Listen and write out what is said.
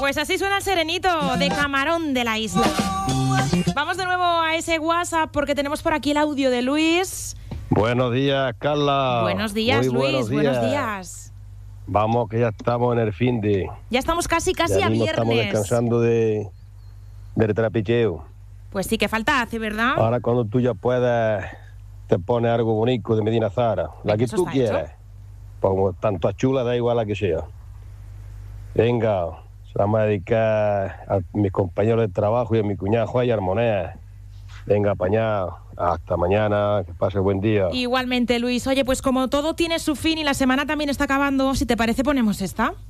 Pues así suena el serenito de Camarón de la Isla. Vamos de nuevo a ese WhatsApp porque tenemos por aquí el audio de Luis. Buenos días, Carla. Buenos días, Luis. Buenos días. Vamos, que ya estamos en el fin de... Ya estamos casi ya a mismo viernes. estamos descansando del trapicheo. Pues sí, que falta hace, ¿verdad? Ahora cuando tú ya puedas, te pones algo bonito de Medina Zara. La que tú quieras. Como tanto a chula, da igual la que sea. Venga, se la vamos a dedicar a mis compañeros de trabajo y a mi cuñada Juan y Armonea. Venga, apañado. Hasta mañana, que pase buen día. Igualmente, Luis. Oye, pues como todo tiene su fin y la semana también está acabando, si te parece ponemos esta.